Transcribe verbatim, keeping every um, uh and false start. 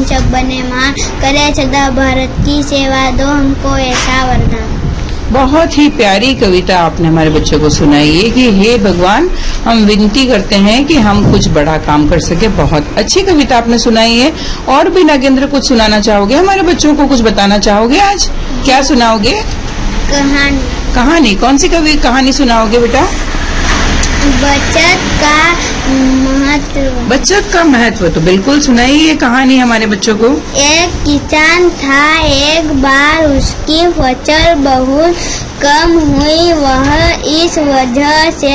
हम सब बने महान, करें सदा भारत की सेवा, दो हमको ऐसा वरदान। बहुत ही प्यारी कविता आपने हमारे बच्चों को सुनाई है कि हे भगवान, हम विनती करते हैं कि हम कुछ बड़ा काम कर सके। बहुत अच्छी कविता आपने सुनाई है। और भी नागेंद्र कुछ सुनाना चाहोगे? हमारे बच्चों को कुछ बताना चाहोगे? आज क्या सुनाओगे? कहानी। कहानी? कौन सी कवि कहानी सुनाओगे बेटा? बचत का महत्व। बचत का महत्व तो बिल्कुल सुनाइए कहानी हमारे बच्चों को। एक किसान था, एक बार उसकी फसल बहुत कम हुई। वह इस वजह से